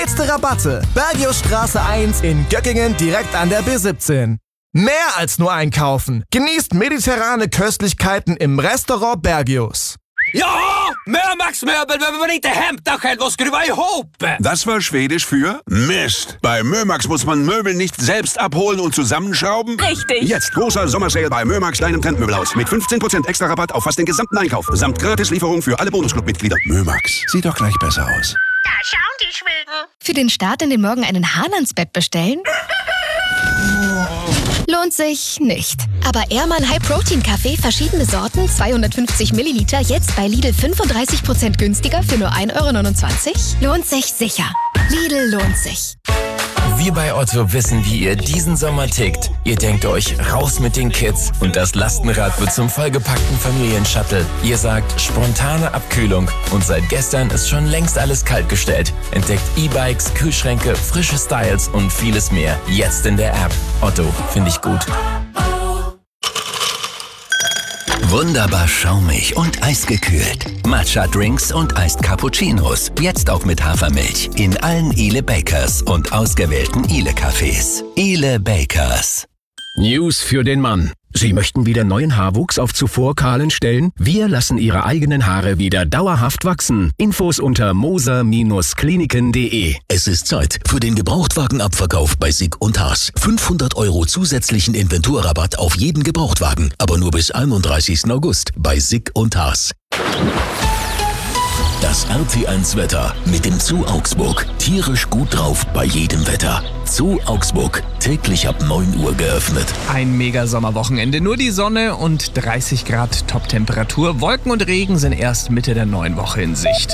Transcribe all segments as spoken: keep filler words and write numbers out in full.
Letzte Rabatte. Bergiusstraße eins in Göckingen direkt an der B siebzehn. Mehr als nur einkaufen. Genießt mediterrane Köstlichkeiten im Restaurant Bergius. Ja, Mömax-Möbel behöver man inte hämta själv och skruva ihop. Das war Schwedisch für Mist. Bei Mömax muss man Möbel nicht selbst abholen und zusammenschrauben. Richtig. Jetzt großer Sommersale bei Mömax, deinem Trendmöbelhaus. Mit fünfzehn Prozent extra Rabatt auf fast den gesamten Einkauf. Samt Gratislieferung für alle Bonusclub-Mitglieder. Mömax, sieht doch gleich besser aus. Da schauen die Schweden. Für den Start in den Morgen einen Hahn ans Bett bestellen? Lohnt sich nicht. Aber Ehrmann High Protein Kaffee, verschiedene Sorten, zweihundertfünfzig Milliliter, jetzt bei Lidl fünfunddreißig Prozent günstiger für nur ein Euro neunundzwanzig? Lohnt sich sicher. Lidl lohnt sich. Wir bei Otto wissen, wie ihr diesen Sommer tickt. Ihr denkt euch, raus mit den Kids und das Lastenrad wird zum vollgepackten Familienshuttle. Ihr sagt, spontane Abkühlung und seit gestern ist schon längst alles kaltgestellt. Entdeckt E-Bikes, Kühlschränke, frische Styles und vieles mehr. Jetzt in der App. Otto, finde ich gut. Wunderbar schaumig und eisgekühlt. Matcha-Drinks und Iced Cappuccinos. Jetzt auch mit Hafermilch. In allen Ile Bakers und ausgewählten Ile-Cafés. Ile Bakers. News für den Mann. Sie möchten wieder neuen Haarwuchs auf zuvor kahlen Stellen? Wir lassen Ihre eigenen Haare wieder dauerhaft wachsen. Infos unter moser Bindestrich kliniken punkt de. Es ist Zeit für den Gebrauchtwagenabverkauf bei Sig und Haas. fünfhundert Euro zusätzlichen Inventurrabatt auf jeden Gebrauchtwagen, aber nur bis einunddreißigsten August bei Sig und Haas. Das R T eins Wetter mit dem Zoo Augsburg. Tierisch gut drauf bei jedem Wetter. Zoo Augsburg, täglich ab neun Uhr geöffnet. Ein Mega-Sommerwochenende, nur die Sonne und dreißig Grad Top-Temperatur. Wolken und Regen sind erst Mitte der neuen Woche in Sicht.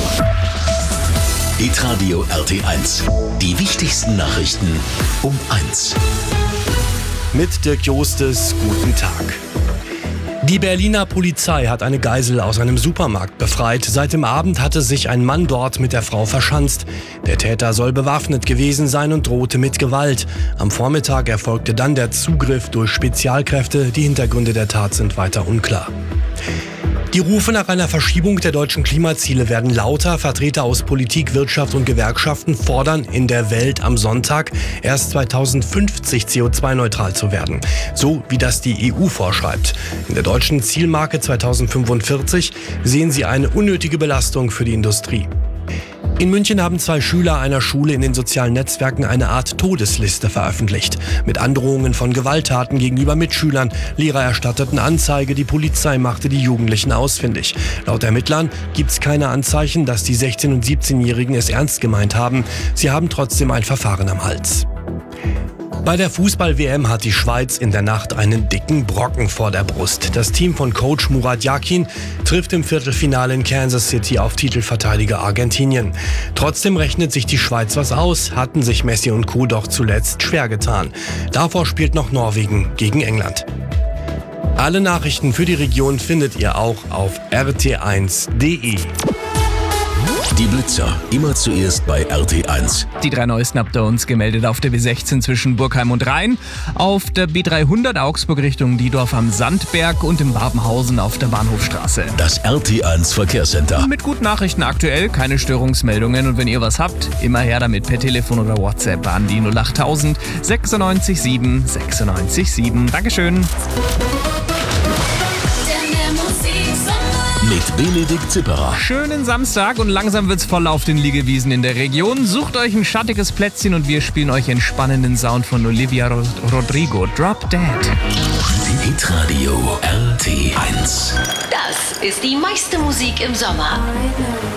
Hitradio R T eins. Die wichtigsten Nachrichten um eins. Mit Dirk Jostes, guten Tag. Die Berliner Polizei hat eine Geisel aus einem Supermarkt befreit. Seit dem Abend hatte sich ein Mann dort mit der Frau verschanzt. Der Täter soll bewaffnet gewesen sein und drohte mit Gewalt. Am Vormittag erfolgte dann der Zugriff durch Spezialkräfte. Die Hintergründe der Tat sind weiter unklar. Die Rufe nach einer Verschiebung der deutschen Klimaziele werden lauter. Vertreter aus Politik, Wirtschaft und Gewerkschaften fordern, in der Welt am Sonntag erst zweitausendfünfzig C O zwei neutral zu werden. So wie das die E U vorschreibt. In der deutschen Zielmarke zweitausendfünfundvierzig sehen sie eine unnötige Belastung für die Industrie. In München haben zwei Schüler einer Schule in den sozialen Netzwerken eine Art Todesliste veröffentlicht. Mit Androhungen von Gewalttaten gegenüber Mitschülern. Lehrer erstatteten Anzeige, die Polizei machte die Jugendlichen ausfindig. Laut Ermittlern gibt es keine Anzeichen, dass die sechzehn- und siebzehnjährigen es ernst gemeint haben. Sie haben trotzdem ein Verfahren am Hals. Bei der Fußball-W M hat die Schweiz in der Nacht einen dicken Brocken vor der Brust. Das Team von Coach Murat Yakin trifft im Viertelfinale in Kansas City auf Titelverteidiger Argentinien. Trotzdem rechnet sich die Schweiz was aus, hatten sich Messi und Co. doch zuletzt schwer getan. Davor spielt noch Norwegen gegen England. Alle Nachrichten für die Region findet ihr auch auf r t eins punkt de. Die Blitzer, immer zuerst bei R T eins. Die drei neuesten habt ihr uns gemeldet auf der B sechzehn zwischen Burgheim und Rhein, auf der B dreihundert Augsburg Richtung Diedorf am Sandberg und im Babenhausen auf der Bahnhofstraße. Das R T eins Verkehrscenter. Mit guten Nachrichten aktuell, keine Störungsmeldungen und wenn ihr was habt, immer her damit per Telefon oder WhatsApp an die null achttausend sechsundneunzig sieben sechsundneunzig sieben. Dankeschön. Mit Benedikt Zipperer. Schönen Samstag und langsam wird's voll auf den Liegewiesen in der Region. Sucht euch ein schattiges Plätzchen und wir spielen euch entspannenden Sound von Olivia Rod- Rodrigo. Drop Dead. Hitradio R T eins. Das ist die meiste Musik im Sommer.